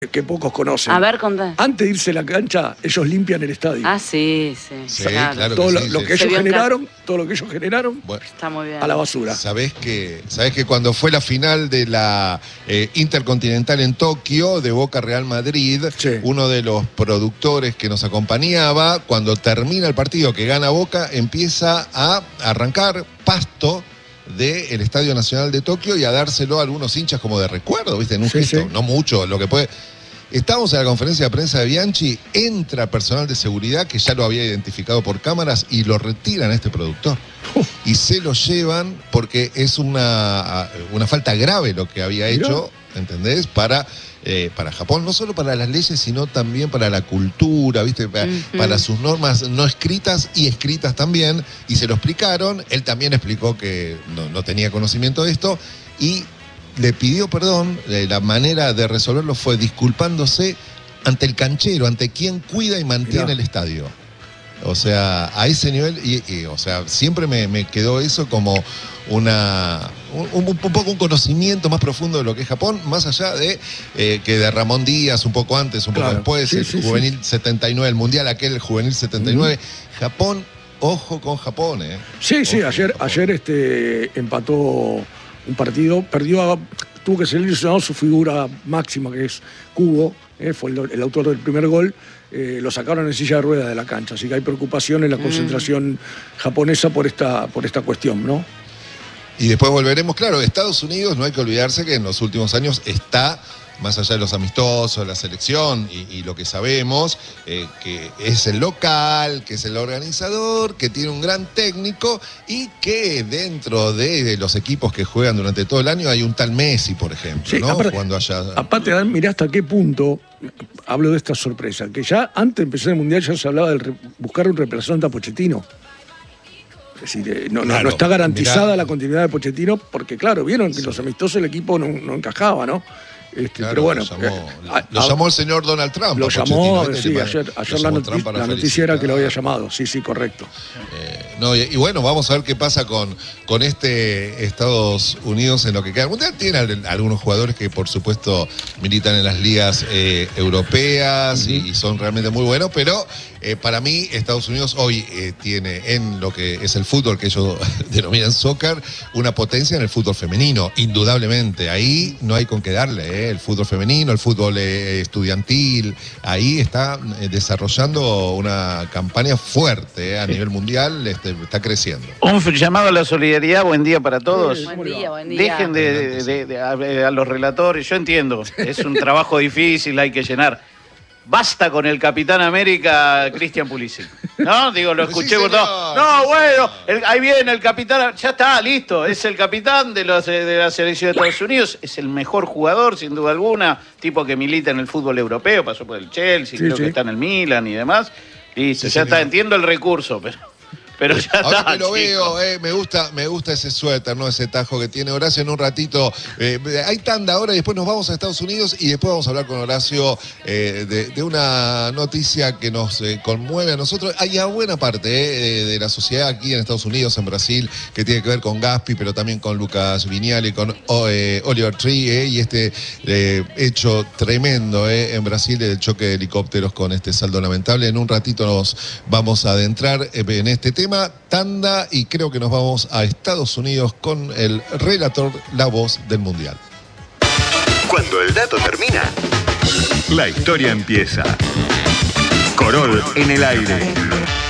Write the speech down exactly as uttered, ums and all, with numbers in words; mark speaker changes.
Speaker 1: que pocos conocen.
Speaker 2: A ver, contá.
Speaker 1: Antes de irse a la cancha, ellos limpian el estadio.
Speaker 2: Ah, sí, sí.
Speaker 3: Sí,
Speaker 2: claro.
Speaker 3: claro.
Speaker 1: todo
Speaker 3: que
Speaker 1: lo,
Speaker 3: sí,
Speaker 1: lo
Speaker 3: sí.
Speaker 1: que
Speaker 2: Se
Speaker 1: ellos
Speaker 2: vio en
Speaker 1: generaron, todo lo que ellos generaron,
Speaker 3: Bueno,
Speaker 2: Está muy bien.
Speaker 1: a la basura.
Speaker 3: ¿Sabés que, sabés que cuando fue la final de la eh, Intercontinental en Tokio, de Boca Real Madrid,
Speaker 1: Sí.
Speaker 3: uno de los productores que nos acompañaba, cuando termina el partido que gana Boca, empieza a arrancar pasto del Estadio Nacional de Tokio y a dárselo a algunos hinchas como de recuerdo, ¿viste? En un
Speaker 1: Sí,
Speaker 3: gesto,
Speaker 1: sí.
Speaker 3: no mucho, lo que puede... Estábamos en la conferencia de prensa de Bianchi, entra personal de seguridad que ya lo había identificado por cámaras y lo retiran a este productor. Y se lo llevan porque es una, una falta grave lo que había
Speaker 1: Mirá.
Speaker 3: hecho, ¿entendés? Para, eh, para Japón, no solo para las leyes, sino también para la cultura, ¿viste? Para,
Speaker 2: Ujú.
Speaker 3: para sus normas no escritas y escritas también. Y se lo explicaron, él también explicó que no, no tenía conocimiento de esto y le pidió perdón. eh, La manera de resolverlo fue disculpándose ante el canchero, ante quien cuida y mantiene
Speaker 1: Mirá.
Speaker 3: el estadio. O sea, a ese nivel, y, y, o sea, siempre me, me quedó eso como una un, un poco un conocimiento más profundo de lo que es Japón, más allá de eh, que de Ramón Díaz, un poco antes, un poco
Speaker 1: Claro.
Speaker 3: después,
Speaker 1: Sí,
Speaker 3: el
Speaker 1: sí,
Speaker 3: juvenil setenta y nueve, el mundial aquel juvenil setenta y nueve. Japón, ojo con Japón, ¿eh?
Speaker 1: Sí, sí,
Speaker 3: Ojo
Speaker 1: ayer,
Speaker 3: con Japón.
Speaker 1: ayer este, empató un partido, perdió, a- tuvo que salir lesionado su figura máxima, que es Kubo, eh, fue el, el autor del primer gol, eh, lo sacaron en silla de ruedas de la cancha, así que hay preocupación en la concentración japonesa por esta, por esta cuestión, ¿no?
Speaker 3: Y después volveremos, claro, Estados Unidos, no hay que olvidarse que en los últimos años está, más allá de los amistosos, la selección y, y lo que sabemos, eh, que es el local, que es el organizador, que tiene un gran técnico y que dentro de los equipos que juegan durante todo el año hay un tal Messi, por ejemplo,
Speaker 1: Sí,
Speaker 3: ¿no?
Speaker 1: aparte-
Speaker 3: Jugando allá.
Speaker 1: Aparte, Dan, mirá hasta qué punto, hablo de esta sorpresa, que ya antes de empezar el Mundial ya se hablaba de re- buscar un reemplazante a Pochettino. Es decir, eh, no, no-
Speaker 3: Claro,
Speaker 1: no está garantizada
Speaker 3: mirá.
Speaker 1: la continuidad de Pochettino porque, claro, vieron que los amistosos el equipo no, no encajaba, ¿no? Este,
Speaker 3: Claro,
Speaker 1: pero bueno,
Speaker 3: lo llamó,
Speaker 1: eh, a-
Speaker 3: lo
Speaker 1: a-
Speaker 3: llamó el señor Donald Trump.
Speaker 1: lo
Speaker 3: a
Speaker 1: llamó,
Speaker 3: Pochettino, ¿viste?
Speaker 1: sí,
Speaker 3: Le-
Speaker 1: ayer,
Speaker 3: lo
Speaker 1: ayer la,
Speaker 3: llamó
Speaker 1: noti-
Speaker 3: Trump para
Speaker 1: la noticia era que lo había
Speaker 3: felicitar.
Speaker 1: llamado, sí, sí, correcto.
Speaker 3: Eh, no, y, y bueno, vamos a ver qué pasa con, con este Estados Unidos en lo que queda. El Mundial tiene al- algunos jugadores que, por supuesto, militan en las ligas eh, europeas y, y son realmente muy buenos, pero eh, para mí Estados Unidos hoy eh, tiene en lo que es el fútbol, que ellos denominan soccer, una potencia en el fútbol femenino, indudablemente. Ahí no hay con qué darle, eh, el fútbol femenino, el fútbol eh, estudiantil, ahí está eh, desarrollando una campaña fuerte eh, a nivel mundial, este, está creciendo.
Speaker 4: Un llamado a la solidaridad, buen día para todos.
Speaker 1: ¿Cómo
Speaker 2: Buen
Speaker 1: le va?
Speaker 2: día, buen día.
Speaker 4: Dejen de, de- de- a, a los relatores, yo entiendo, es un trabajo difícil, hay que llenar. Basta con el Capitán América, Cristian Pulisic. ¿No? Digo, lo
Speaker 3: Sí,
Speaker 4: escuché por
Speaker 3: señor,
Speaker 4: todo. No,
Speaker 3: sí,
Speaker 4: bueno,
Speaker 3: señor.
Speaker 4: el- ahí viene el Capitán, ya está, listo. Es el capitán de, los, de la selección de Estados Unidos, es el mejor jugador, sin duda alguna, tipo que milita en el fútbol europeo, pasó por el Chelsea,
Speaker 1: Sí,
Speaker 4: creo
Speaker 1: sí.
Speaker 4: que está en el Milan y demás. Listo,
Speaker 3: Sí,
Speaker 4: ya
Speaker 3: sí,
Speaker 4: está,
Speaker 3: mira.
Speaker 4: entiendo el recurso, pero, pero ya
Speaker 3: Ahora
Speaker 4: está.
Speaker 3: que lo
Speaker 4: chicos.
Speaker 3: veo, eh, me gusta, me gusta ese suéter, ¿no? Ese tajo que tiene Horacio en un ratito. Eh, hay tanda ahora y después nos vamos a Estados Unidos y después vamos a hablar con Horacio eh, de, de una noticia que nos eh, conmueve a nosotros. Hay a buena parte eh, de, de la sociedad aquí en Estados Unidos, en Brasil, que tiene que ver con Gaspi, pero también con Lucas Viñali, con oh, eh, Oliver Tree eh, y este eh, hecho tremendo eh, en Brasil del choque de helicópteros con este saldo lamentable. En un ratito nos vamos a adentrar eh, en este tema. Tanda y creo que nos vamos a Estados Unidos con el relator, la voz del Mundial.
Speaker 5: Cuando el dato termina, la historia empieza. Corol en el aire.